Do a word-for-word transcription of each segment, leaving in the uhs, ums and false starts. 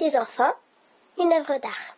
des enfants, une œuvre d'art.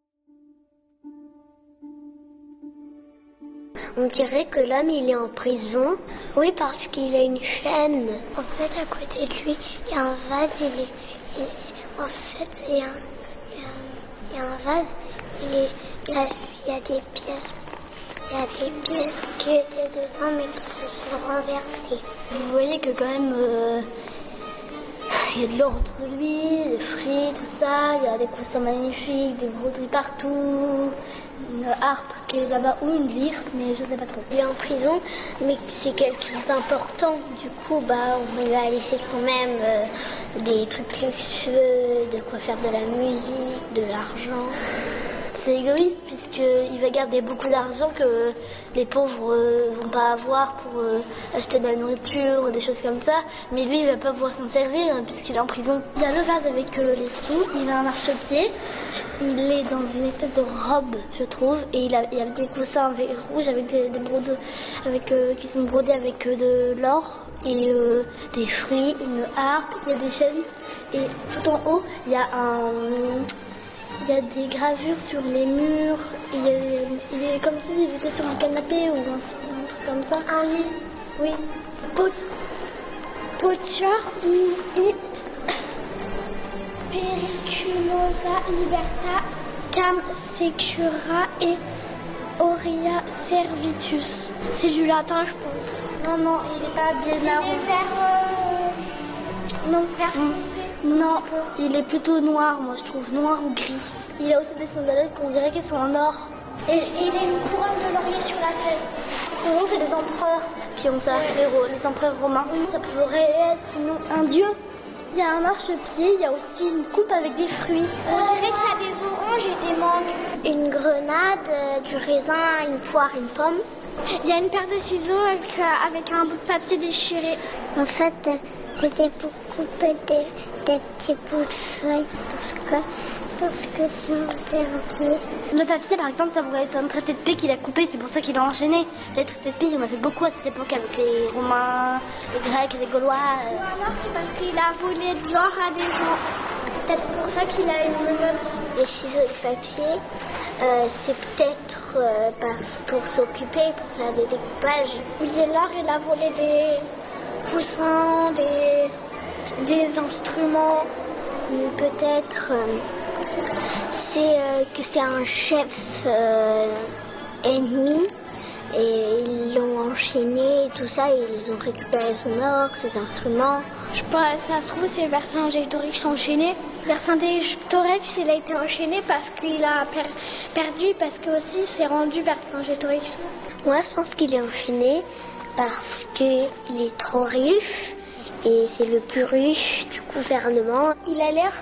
On dirait que l'homme, il est en prison. Oui, parce qu'il a une chaîne. En fait, à côté de lui, il y a un vase. Il est, il, en fait, il y, a, il, y a, il y a un vase. Il, est, il, y a, il y a des pièces. Il y a des pièces qui étaient dedans, mais qui se sont renversées. Vous voyez que quand même, euh, il y a de l'or autour de lui, des fruits, tout ça. Il y a des coussins magnifiques, des broderies partout. Une harpe qui est là-bas ou une lyre, mais je sais pas trop. Il est en prison, mais c'est quelqu'un d'important. Du coup, bah, on lui a laissé quand même euh, des trucs luxueux, de quoi faire de la musique, de l'argent. C'est égoïste puisqu'il va garder beaucoup d'argent que les pauvres euh, vont pas avoir pour euh, acheter de la nourriture ou des choses comme ça. Mais lui, il va pas pouvoir s'en servir puisqu'il est en prison. Il y a le vase avec euh, les sous, il a un marchepied. Il est dans une espèce de robe, je trouve, et il, a, il y a des coussins avec, rouges avec des, des brodeaux, avec, euh, qui sont brodés avec euh, de l'or et euh, des fruits, une harpe, il y a des chaînes, et tout en haut, il y a un, il y a des gravures sur les murs. Il est, il est comme s'il était sur un canapé ou un, un truc comme ça. Un lit, oui. Boccia i periculosa libertà cam secura et aurea servitus. C'est du latin, je pense. Non, non, il n'est pas bien là. Il est vert... Euh... Non, vert foncé. Non, il est plutôt noir, moi je trouve, noir ou gris. Il a aussi des sandalettes qu'on dirait qu'elles sont en or. Et, et il a une couronne de laurier sur la tête. Souvent c'est des empereurs qui ont ça, ouais. les, les empereurs romains. Ça pourrait être sinon un dieu. Il y a un marchepied, il y a aussi une coupe avec des fruits. On dirait qu'il y a des oranges et des mangues. Une grenade, euh, du raisin, une poire, une pomme. Il y a une paire de ciseaux avec, euh, avec un bout de papier déchiré. En fait, euh, c'était pour couper des, des petits bouts de feuilles parce que, parce que c'est interdit. Le papier, par exemple, ça pourrait être un traité de paix qu'il a coupé, c'est pour ça qu'il a enchaîné. Les traités de paix, il en a fait beaucoup à cette époque avec les Romains, les Grecs, les Gaulois. Euh... Ou alors c'est parce qu'il a volé de l'or à des gens. Peut-être pour ça qu'il a une menotte. Les ciseaux et le papier, euh, c'est peut-être euh, pour s'occuper, pour faire des découpages. Oui, l'or, il a volé des coussins, des, des instruments. Peut-être euh, c'est euh, que c'est un chef euh, ennemi et ils l'ont enchaîné et tout ça et ils ont récupéré son or, ses instruments. Je pense que ça se trouve c'est Vercingétorix enchaîné. Vercingétorix il a été enchaîné parce qu'il a per perdu parce que aussi c'est rendu Vercingétorix. Moi je pense qu'il est enchaîné parce qu'il est trop riche. Et c'est le plus riche du gouvernement. Il a l'air